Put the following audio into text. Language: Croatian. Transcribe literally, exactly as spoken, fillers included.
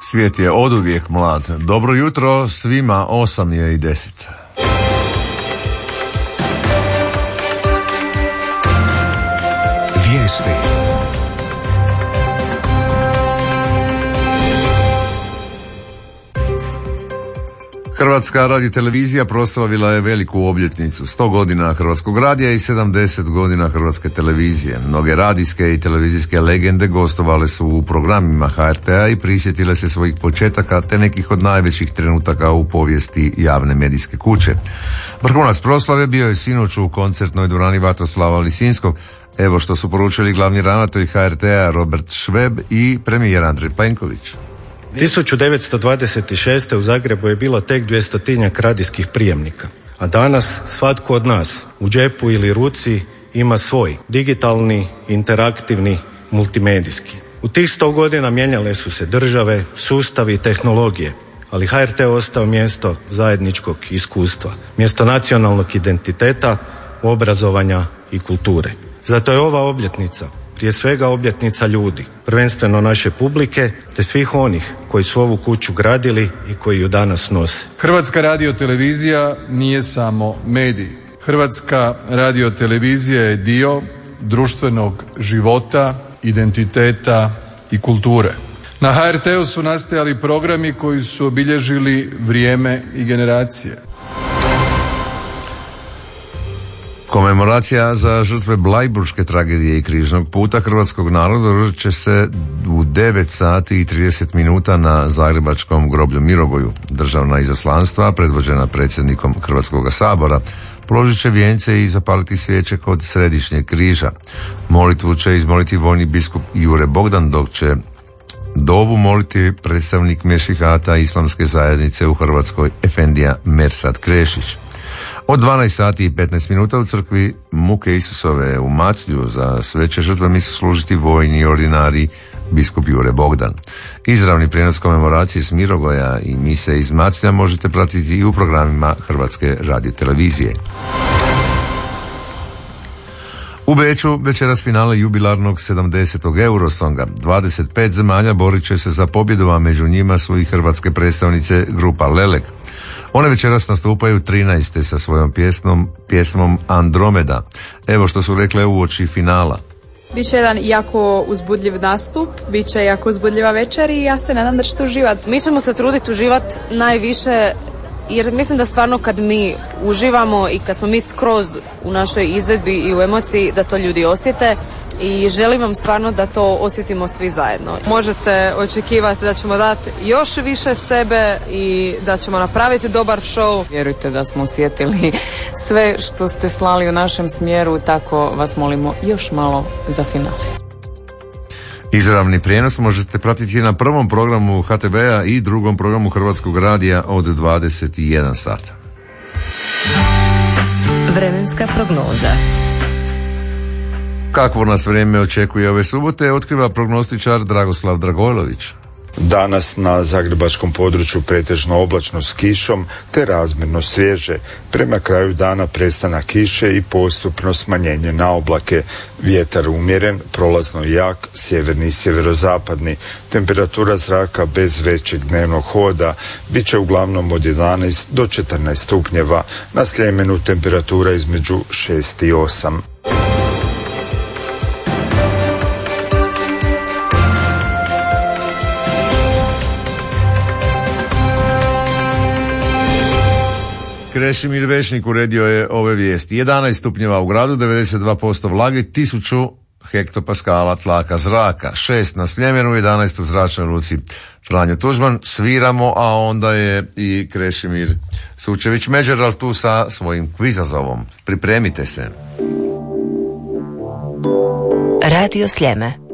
Svijet je oduvijek mlad. Dobro jutro svima, osam je i deset. Vijesti. Hrvatska radiotelevizija proslavila je veliku obljetnicu, sto godina Hrvatskog radija i sedamdeset godina Hrvatske televizije. Mnoge radijske i televizijske legende gostovale su u programima H R T-a i prisjetile se svojih početaka te nekih od najvećih trenutaka u povijesti javne medijske kuće. Vrhunac proslave bio je sinoć u koncertnoj dvorani Vatroslava Lisinskog. Evo što su poručili glavni ravnatelj H R T-a Robert Šveb i premijer Andrej Plenković. tisuću devetsto dvadeset šeste. u Zagrebu je bilo tek dvjestotinjak radijskih prijemnika, a danas svatko od nas u džepu ili ruci ima svoj digitalni, interaktivni, multimedijski. U tih sto godina mijenjale su se države, sustavi i tehnologije, ali H R T ostao mjesto zajedničkog iskustva, mjesto nacionalnog identiteta, obrazovanja i kulture. Zato je ova obljetnica prije svega obljetnica ljudi, prvenstveno naše publike, te svih onih koji su ovu kuću gradili i koji ju danas nose. Hrvatska radiotelevizija nije samo medij. Hrvatska radiotelevizija je dio društvenog života, identiteta i kulture. Na H R T-u su nastajali programi koji su obilježili vrijeme i generacije. Komemoracija za žrtve Blajburške tragedije i križnog puta hrvatskog naroda održat će se u devet sati i trideset minuta na zagrebačkom groblju Mirogoju. Državna izaslanstva, predvođena predsjednikom Hrvatskog sabora, položit će vijence i zapaliti svijeće kod središnjeg križa. Molitvu će izmoliti vojni biskup Jure Bogdan, dok će dovu moliti predstavnik Mešihata islamske zajednice u Hrvatskoj Efendija Mersad Krešić. Od dvanaest sati i petnaest minuta u crkvi Muke Isusove u Maclju za sve će žrtve misu služiti vojni ordinari biskup Jure Bogdan. Izravni prijenos komemoracije s Mirogoja i mise iz Maclja možete pratiti i u programima Hrvatske radiotelevizije. U Beču večeras finale jubilarnog sedamdesetog Eurosonga. dvadeset pet zemalja borit će se za pobjedu, a među njima su i hrvatske predstavnice grupa Lelek. One večeras nastupaju trinaeste sa svojom pjesmom, pjesmom Andromeda. Evo što su rekle uoči finala. Biće jedan jako uzbudljiv nastup, bit će jako uzbudljiva večer i ja se nadam da ćete uživati. Mi ćemo se truditi uživati najviše, jer mislim da stvarno kad mi uživamo i kad smo mi skroz u našoj izvedbi i u emociji, da to ljudi osjete i želim vam stvarno da to osjetimo svi zajedno. Možete očekivati da ćemo dati još više sebe i da ćemo napraviti dobar show. Vjerujte da smo osjetili sve što ste slali u našem smjeru, tako vas molimo još malo za finale. Izravni prijenos možete pratiti na prvom programu H T B-a i drugom programu Hrvatskog radija od dvadeset jedan sata. Vremenska prognoza. Kakvo nas vrijeme očekuje ove subote, otkriva prognostičar Dragoslav Dragojlović. Danas na zagrebačkom području pretežno oblačno s kišom te razmjerno svježe. Prema kraju dana prestanak kiše i postupno smanjenje na oblake. Vjetar umjeren, prolazno jak, sjeverni i sjeverozapadni. Temperatura zraka bez većeg dnevnog hoda bit će uglavnom od jedanaest do četrnaest stupnjeva. Na Sljemenu temperatura između šest i osam. Krešimir Vešnik uredio je ove vijesti. jedanaest stupnjeva u gradu, devedeset dva posto vlage, tisuću hektopaskala tlaka zraka, šest na Sljemenu, jedanaest u zračnoj luci Franjo Tuđman. Sviramo, a onda je i Krešimir Sučević-Međeral tu sa svojim kvizazovom. Pripremite se. Radio Sljeme.